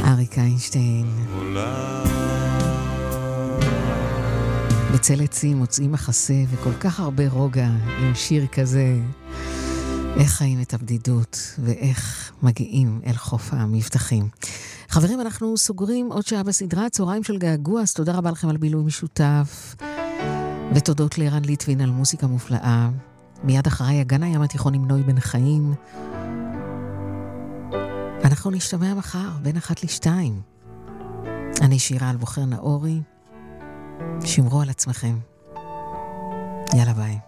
אריק איינשטיין. בצל עצים מוצאים מחסה וכל כך הרבה רוגע עם שיר כזה. איך חיים את הבדידות ואיך מגיעים אל חוף המבטחים. חברים, אנחנו סוגרים עוד שעה בסדרה צהריים של געגוע, אז תודה רבה לכם על בילוי משותף, ותודות לערן ליטווין על מוזיקה מופלאה. מיד אחריי אגן הים התיכון עם נוי בן חיים. אנחנו נשתמע מחר בין 1-2. אני שירה על בוחר נאורי. שמרו על עצמכם. יאללה ביי.